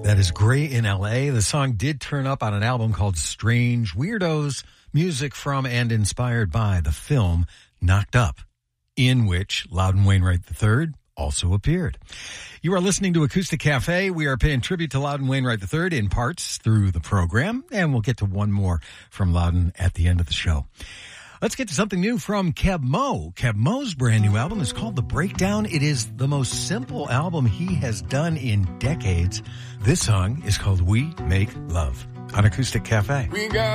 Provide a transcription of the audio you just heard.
That is Gray in L.A. The song did turn up on an album called Strange Weirdos, music from and inspired by the film Knocked Up, in which Loudon Wainwright III also appeared. You are listening to Acoustic Cafe. We are paying tribute to Loudon Wainwright III in parts through the program, and we'll get to one more from Loudon at the end of the show. Let's get to something new from Keb Mo. Keb Mo's brand new album is called The Breakdown. It is the most simple album he has done in decades. This song is called We Make Love on Acoustic Cafe. We got